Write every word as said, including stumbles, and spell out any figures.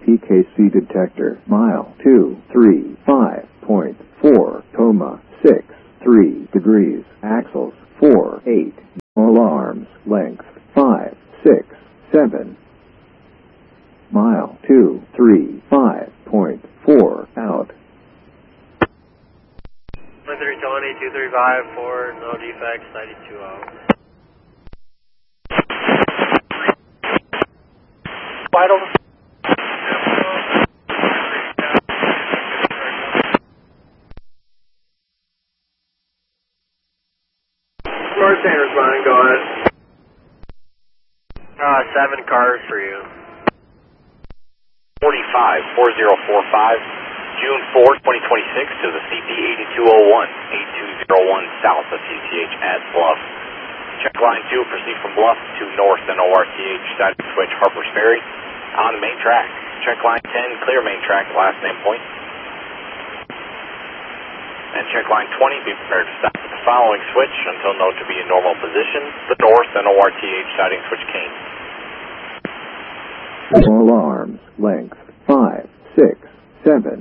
P K C detector, mile two three five point four, coma six three degrees, axles four eight, alarms, length five six seven, mile two three five point four, out. one three twenty, two three five four, no defects, ninety-two out. Vital. Sanders responding, go ahead. Uh, seven cars for you. forty-five, four zero four five, June fourth, twenty twenty-six to the C P eighty-two oh one, eighty-two oh one south of C T H at Bluff. Check line two, proceed from Bluff to north and O R T H, side switch Harper's Ferry on the main track. Check line ten, clear main track, last name point. And check line twenty, be prepared to stop at the following switch until known to be in normal position, the north and O R T H siding switch Kane. Alarms, length five six seven.